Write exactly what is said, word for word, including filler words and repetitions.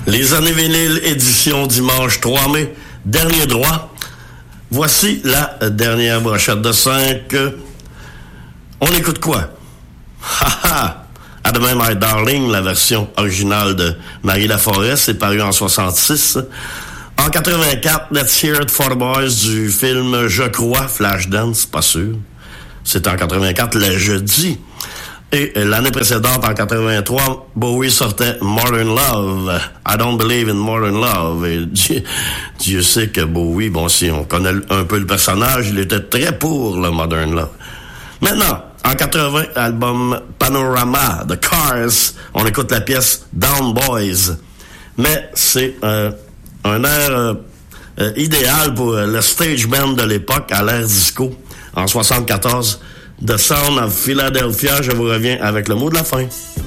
Les années vinyles, édition dimanche trois mai, dernier droit. Voici la dernière brochette de cinq. On écoute quoi? Haha! À demain, My Darling, la version originale de Marie Laforêt, c'est paru en soixante-six. En quatre-vingt-quatre, Let's Hear It for the Boys du film Je crois, Flashdance, pas sûr. C'était en quatre-vingt-quatre, le jeudi. Et l'année précédente, en quatre-vingt-trois, Bowie sortait Modern Love. I Don't Believe in Modern Love. Et Dieu, Dieu sait que Bowie, bon, si on connaît un peu le personnage, il était très pour le Modern Love. Maintenant, en quatre-vingts, album Panorama de Cars, on écoute la pièce Down Boys. Mais c'est euh, un air euh, euh, idéal pour euh, le stage band de l'époque à l'ère disco. En soixante-quatorze, The Sound of Philadelphia, je vous reviens avec le mot de la fin.